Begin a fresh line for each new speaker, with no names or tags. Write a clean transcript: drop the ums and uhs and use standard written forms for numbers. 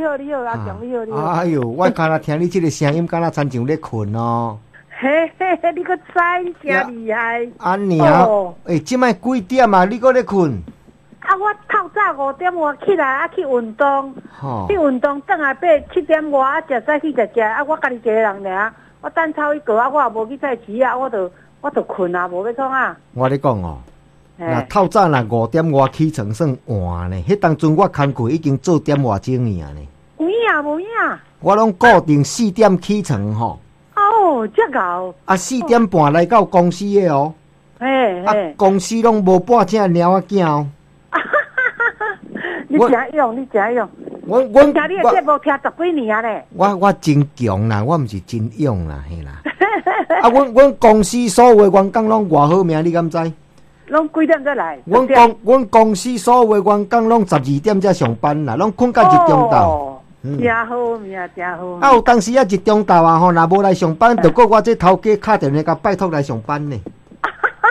好，你好，阿强，你好，你好。
哎呦，我刚才听你这个声音，敢若亲像咧困哦。
嘿嘿嘿，你个知，你真厉害。
安尼啊，即摆几点啊？你搁咧困？
啊，我透早5点外起来，啊去运动，去运动，等下7点外啊，食早起食，啊，我家己一个人尔，我等操一个啊，我也无去菜市啊，我就困啊，无要创啊。
我咧讲哦，那透早那5点外起床算晚呢，迄当阵我工课已经做点外钟尔呢。
有影无影？
我拢固定4点起床吼。
哦，这个。
啊，4点半来到公司的哦。
嘿。
啊，公司拢无半只猫仔囝哦。
你真勇，你真勇。
我
听你的节目听10几年啊咧。
我真强啦，我毋是真勇啦，嘿啦。啊，阮公司所有的员工拢偌好命，你敢知？
拢几点才来？
阮公司所有的员工拢12点才上班啦，拢困到1中昼。
真好命，真好。
啊，有当时啊1中昼啊吼，若无来上班，就过我这头家敲电话甲拜托来上班呢。